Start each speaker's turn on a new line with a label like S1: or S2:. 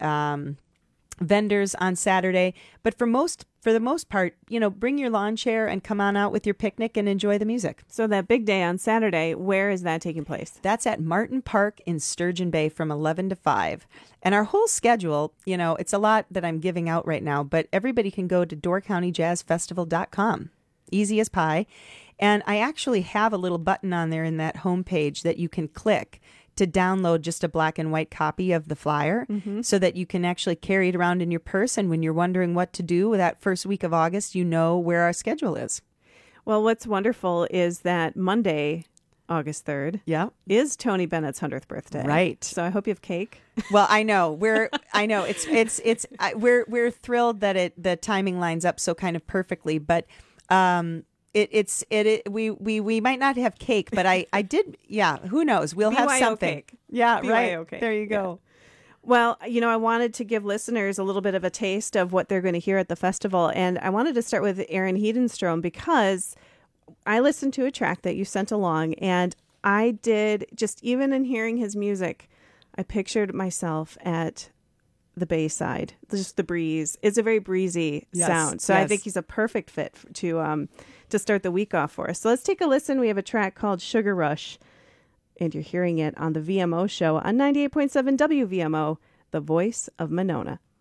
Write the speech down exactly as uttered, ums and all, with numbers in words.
S1: um, vendors on Saturday. But for most, for the most part, you know, bring your lawn chair and come on out with your picnic and enjoy the music.
S2: So that big day on Saturday, where is that taking place?
S1: That's at Martin Park in Sturgeon Bay from eleven to five. And our whole schedule, you know, it's a lot that I'm giving out right now, but everybody can go to door county jazz festival dot com. Easy as pie. And I actually have a little button on there in that homepage that you can click to download just a black and white copy of the flyer mm-hmm. so that you can actually carry it around in your purse. And when you're wondering what to do that first week of August, you know where our schedule is.
S2: Well, what's wonderful is that Monday, August third,
S1: yeah,
S2: is Tony Bennett's hundredth birthday.
S1: Right.
S2: So I hope you have cake.
S1: Well, I know we're, I know it's, it's, it's, I, we're, we're thrilled that it, the timing lines up so kind of perfectly, but, um, It, it's it, it we, we we might not have cake, but I, I did yeah who knows we'll have
S2: B Y O
S1: something
S2: cake.
S1: yeah
S2: B Y O
S1: right
S2: cake.
S1: There you go.
S2: Yeah. Well, you know, I wanted to give listeners a little bit of a taste of what they're going to hear at the festival, and I wanted to start with Aaron Hedenstrom because I listened to a track that you sent along, and I did just even in hearing his music, I pictured myself at the Bayside, just the breeze. It's a very breezy
S1: yes,
S2: sound. So
S1: yes.
S2: I think he's a perfect fit to um to start the week off for us. So let's take a listen. We have a track called Sugar Rush, and you're hearing it on the V M O show on ninety-eight point seven W V M O, the voice of Monona.